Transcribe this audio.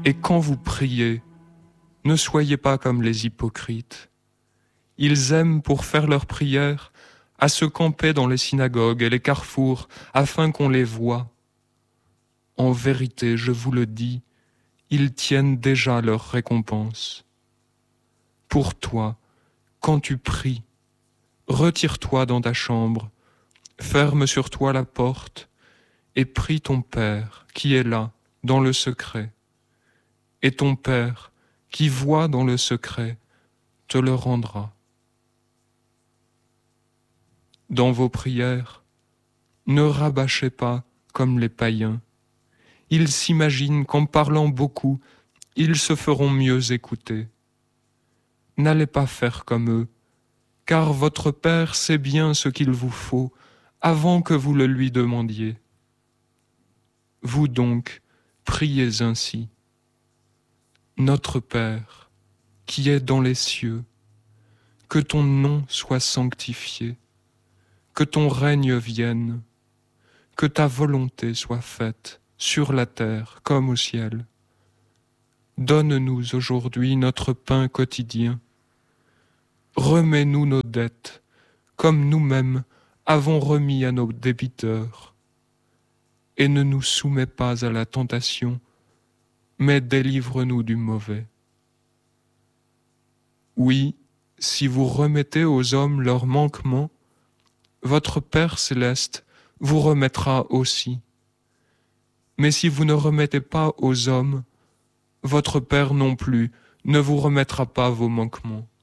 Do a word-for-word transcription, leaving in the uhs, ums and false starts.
Et quand vous priez, ne soyez pas comme les hypocrites. Ils aiment, pour faire leur prière, à se camper dans les synagogues et les carrefours afin qu'on les voie. En vérité, je vous le dis, ils tiennent déjà leur récompense. Pour toi, quand tu pries, retire-toi dans ta chambre, ferme sur toi la porte et prie ton Père qui est là, dans le secret. Et ton Père, qui voit dans le secret, te le rendra. Dans vos prières, ne rabâchez pas comme les païens. Ils s'imaginent qu'en parlant beaucoup, ils se feront mieux écouter. N'allez pas faire comme eux, car votre Père sait bien ce qu'il vous faut avant que vous le lui demandiez. Vous donc, priez ainsi. Notre Père, qui es dans les cieux, que ton nom soit sanctifié, que ton règne vienne, que ta volonté soit faite sur la terre comme au ciel. Donne-nous aujourd'hui notre pain quotidien. Remets-nous nos dettes, comme nous-mêmes avons remis à nos débiteurs. Et ne nous soumets pas à la tentation, mais délivre-nous du mauvais. Oui, si vous remettez aux hommes leurs manquements, votre Père céleste vous remettra aussi. Mais si vous ne remettez pas aux hommes, votre Père non plus ne vous remettra pas vos manquements.